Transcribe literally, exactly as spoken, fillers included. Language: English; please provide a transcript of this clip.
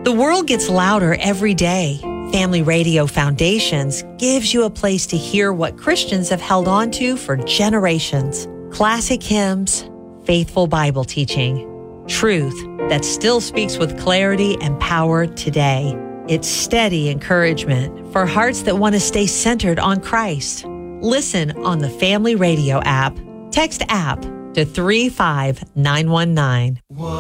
The world gets louder every day. Family Radio Foundations gives you a place to hear what Christians have held on to for generations. Classic hymns, faithful Bible teaching, truth that still speaks with clarity and power today. It's steady encouragement for hearts that want to stay centered on Christ. Listen on the Family Radio app. Text app to three five nine one nine.